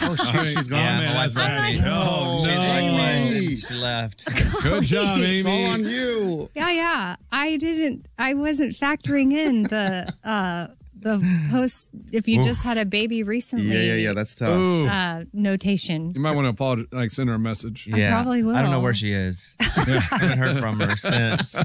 Oh, shit, she's gone. Yeah, my wife left me. Oh, She's like, Amy. what? She left. Good job, Amy. It's all on you. Yeah. I wasn't factoring in the post if you just had a baby recently. Yeah. That's tough. Ooh. Notation. You might want to apologize, like send her a message. Yeah, probably will. I don't know where she is. I haven't heard from her since.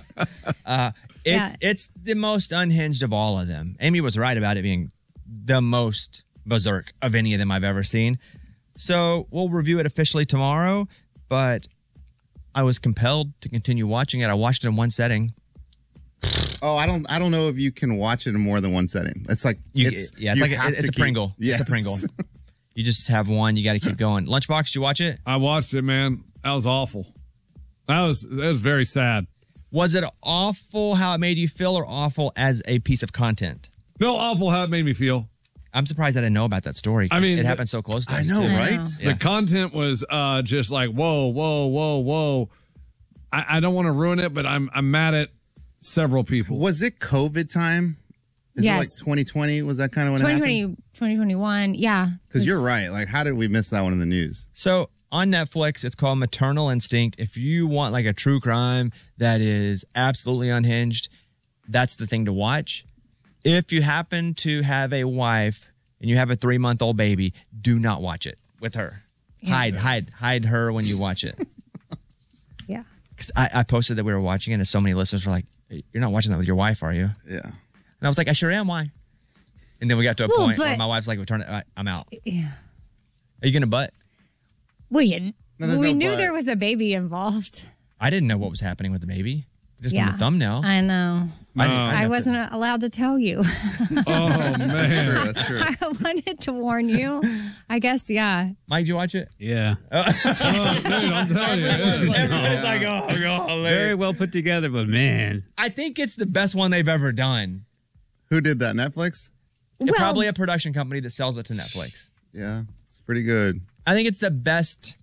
It's the most unhinged of all of them. Amy was right about it being the most berserk of any of them I've ever seen. So we'll review it officially tomorrow, but I was compelled to continue watching it. I watched it in one setting. Oh, I don't know if you can watch it in more than one setting. It's like It's a Pringle. Yes. It's a Pringle. You just have one. You got to keep going. Lunchbox, did you watch it? I watched it, man. That was awful. That was very sad. Was it awful how it made you feel, or awful as a piece of content? No, awful how it made me feel. I'm surprised I didn't know about that story. I mean, it happened so close to us. I know, too. right? Yeah. The content was just like, whoa. I don't want to ruin it, but I'm mad at several people. Was it COVID time? Is it like 2020? Was that kind of when it happened? 2021, yeah. Because you're right. Like, how did we miss that one in the news? So on Netflix, it's called Maternal Instinct. If you want like a true crime that is absolutely unhinged, that's the thing to watch. If you happen to have a wife and you have a 3-month-old baby, do not watch it with her. Yeah. Hide her when you watch it. Yeah. Because I posted that we were watching it, and so many listeners were like, "You're not watching that with your wife, are you?" Yeah. And I was like, "I sure am. Why?" And then we got to a Well, point where but- my wife's like, I'm out. Yeah. Are you going to butt? Well, No, there's we no knew but. there was a baby involved. I didn't know what was happening with the baby. Just Yeah. from the thumbnell. I know. I know wasn't allowed to tell you. Oh, man. That's true. I wanted to warn you. I guess, yeah. Mike, did you watch it? Yeah. Oh, dude, I'm telling you. Everyone's like, oh, God. Very well put together, but man. I think it's the best one they've ever done. Who did that? Netflix? Probably a production company that sells it to Netflix. Yeah. It's pretty good. I think it's the best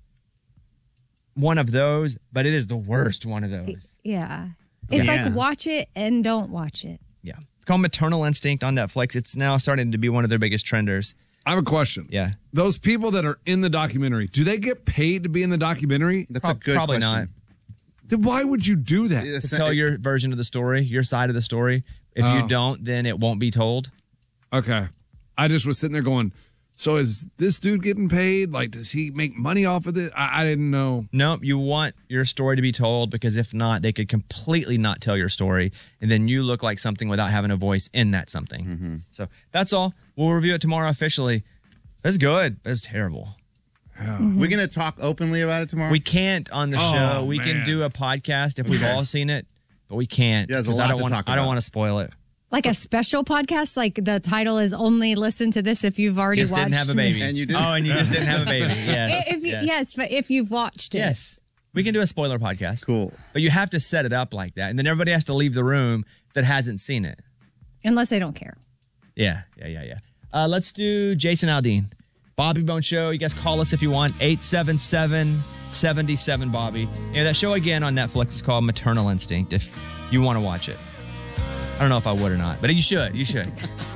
one of those, but it is the worst one of those. Yeah. It's Yeah. like watch it and don't watch it. Yeah. It's called Maternal Instinct on Netflix. It's now starting to be one of their biggest trenders. I have a question. Yeah. Those people that are in the documentary, do they get paid to be in the documentary? That's a good Probably question. not. Then why would you do that? Yeah, To tell your version of the story, your side of the story. If you Oh. don't, then it won't be told. Okay. I just was sitting there going, so is this dude getting paid? Like, does he make money off of it? I didn't know. No, you want your story to be told, because if not, they could completely not tell your story, and then you look like something without having a voice in that something. So that's all. We'll review it tomorrow officially. It's good, but it's terrible. We're going to talk openly about it tomorrow? We can't on the Oh, show. We can man. do a podcast if we've all seen it, but we can't. Yeah, there's a 'cause lot I don't to want. talk I don't about. want to spoil it. Like a special podcast, like the title is only listen to this if you've already Just watched didn't have a baby. And you didn't? Oh, and you just didn't have a baby. Yes. If you, yes. yes, but if you've watched it. Yes. We can do a spoiler podcast. Cool. But you have to set it up like that, and then everybody has to leave the room that hasn't seen it. Unless they don't care. Yeah. Let's do Jason Aldean. Bobby Bone Show. You guys call us if you want. 877-77-Bobby. Yeah, that show again on Netflix is called Maternal Instinct if you want to watch it. I don't know if I would or not, but you should. You should.